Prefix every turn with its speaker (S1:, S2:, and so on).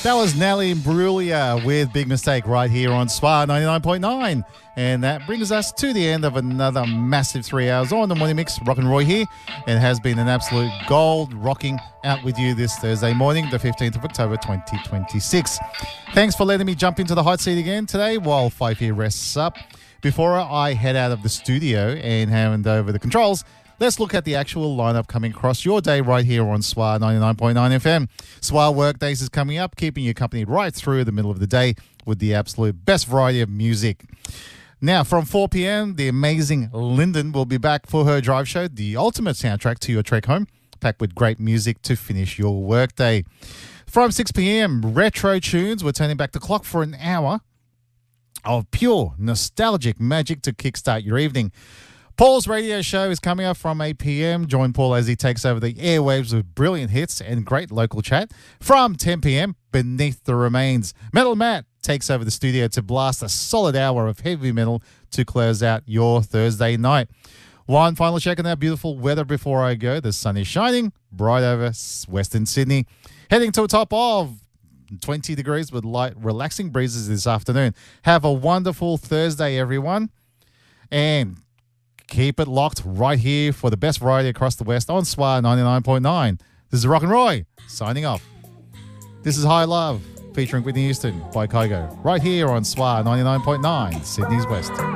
S1: That was Nelly Imbruglia with Big Mistake right here on SWA 99.9. And that brings us to the end of another massive 3 hours on the Morning Mix. Rock and Roy here. It has been an absolute gold rocking out with you this Thursday morning, the 15th of October 2026. Thanks for letting me jump into the hot seat again today while Fife here rests up. Before I head out of the studio and hand over the controls, let's look at the actual lineup coming across your day right here on SWA 99.9 FM. SWA Workdays is coming up, keeping you company right through the middle of the day with the absolute best variety of music. Now, from 4 p.m, the amazing Lyndon will be back for her drive show, the ultimate soundtrack to your trek home, packed with great music to finish your workday. From 6 p.m, retro tunes. We're turning back the clock for an hour of pure nostalgic magic to kickstart your evening. Paul's radio show is coming up from 8 p.m. Join Paul as he takes over the airwaves with brilliant hits and great local chat. From 10 p.m, Beneath the Remains, Metal Matt takes over the studio to blast a solid hour of heavy metal to close out your Thursday night. One final check on that beautiful weather before I go. The sun is shining bright over Western Sydney, heading to a top of 20 degrees with light, relaxing breezes this afternoon. Have a wonderful Thursday, everyone. And keep it locked right here for the best variety across the West on SWA 99.9. This is Rock and Roy signing off. This is High Love featuring Whitney Houston by Kygo right here on SWA 99.9, Sydney's West.